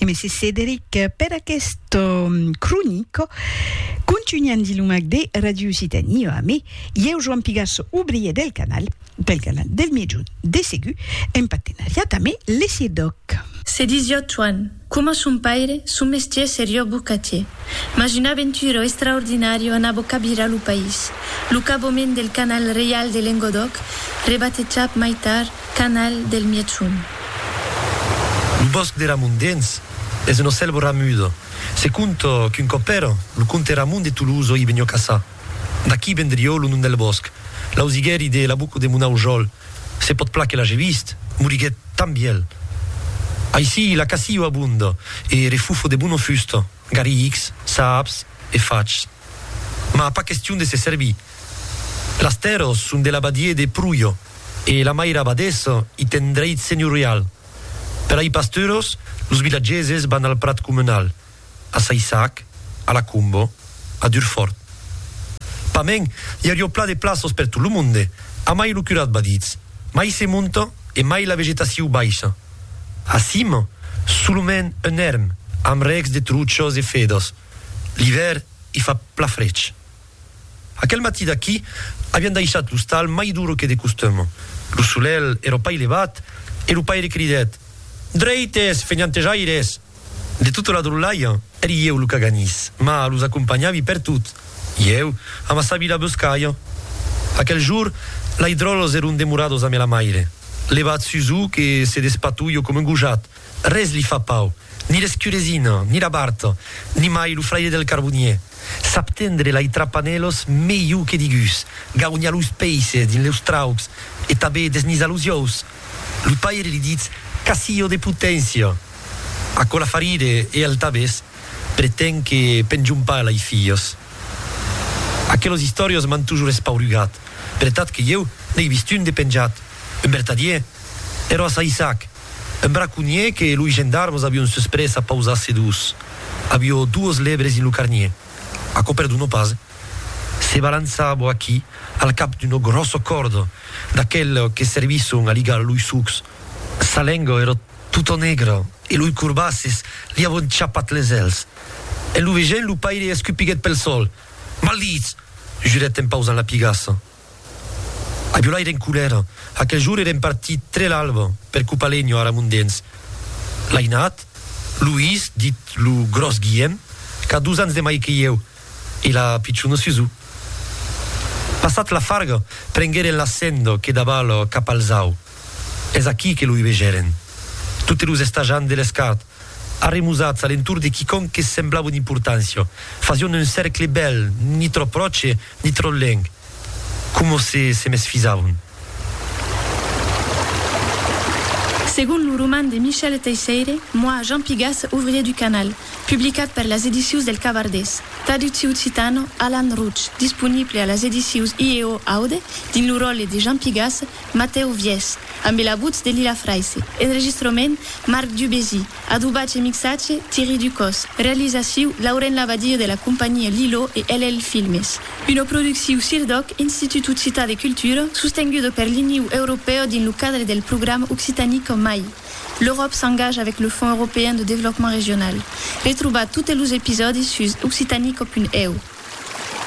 Messi Cédric per questo cronico continuiamo di lumag de Radio Occitanie a me io Joan Pigasso ouvrier del canal del Miegiun de Ségu en partenariat a me les Sidoc. C'est 18 ans. Come son père, son métier serio bucatier. Mais une aventure extraordinaire en abocabira le pays. Le cabomen del canal real de Languedoc, rebatejat maitar canal del Miegiun. Il bosco de Ramundens è un selvo ramudo. Secondo che un copero, il conte Ramund de Toulouse i venio casa. Da chi vendrio l'un del bosco. La usigheri de la buco de Munaujol. Se pot plache la gevist, murighet tan biel. Aici la casio abundo e refufo de buono fusto, gari X, saps e facs. Ma pa question de se servi. Las terros sunt de la badie de Pruio e la maira badesso i tendreit seigneurial. Per ai pastoros, los villageses van al prat comunal, a Saissac, a la Cumbo, a Durfort. Pa men, hi hauria pla de plaços per tot el monde, a mai lo curat badits, mai se monta e mai la vegetació baixa. A cima, solument un erm, amb recs de truchos e fedos. L'hiver hi fa pla freig. Aquel matí d'aquí havien deixat l'hostal mai duro que de costum. Lo solel era pa elevat e lo paire cridet: Dreites, fenyantejaires! De tota la drullaia, eri eu lo caganís, ma los acompanyavi per tot. Eu amassavi la buscaia. Aquel jour, la hidrolos erun demorados a me la maire. Levat Suzu che se despatuio come un gujat. Res li fa pau. Ni l'escuresina, ni la barta, ni mai lo fraile del carbonier. S'abtendre la trapanelos meiu che digus. Gaunia los peise din leus traux e tabe desnisa los ious. Lo paire li diz casio de potència. A cola farire e al tabes pretén que penjumpa lai fillos. Aquelos historios m'han toujours espaurugat. Pretat que eu n'he vist un de penjat. Un vertadier era a Saissac. Un braconier que lui gendarmes avion suspres a pausa sedus. Avio 2 lebres in lo carnier. A coper d'uno pas se balanzavo aquí al cap d'uno grosso cordo d'aquel che servisson a ligar lui sucs. Salengo era tutto negro e lui curbassis li avon ciapat les els. E lui vegen lu paire escupiguet pel sol. Maldits! Juret en pausa la pigassa. Abbiò l'aire in culera. Aquel jour eren partit tre l'alba per cupa legno a Ramundens. L'ainat, Luis, dit lo gros Guillem, que ha 2 anys de mai que eu, e la picciuna Suzu. Passat la farga, prengueren l'assendo che davalo cap al Zau. És aquí que lui vegeren. Tutti los estagiants de l'escat, arremusats a l'entour de quicon que semblava d'importància. Fazion un cercle bel, ni tro proche, ni tro leng. Como se mesfisaven. Según le roman de Michel Teixeira, moi, Jean Pigasse, ouvrier du canal, publicat per las edicions del Cavardès. Traducció occitano, Alan Ruch, disponible a las edicions IEO Aude, din lo rol de Jean Pigasse, Mateo Vies, amb la voz de Lila Fraisse. Enregistrament, Marc Dubézy. Adubatge e mixatge, Thierry Ducos. Realització, Lauren Lavadier de la compagnie Lilo e LL Filmes. Una producció CIRDOC, Institut Occità de Cultura, sostenguda per l'Unió Europea din lo cadre del programme Occitanique MAI. L'Europe s'engage avec le Fonds européen de développement régional. Retrouvez tous les épisodes sur occitanique.eu.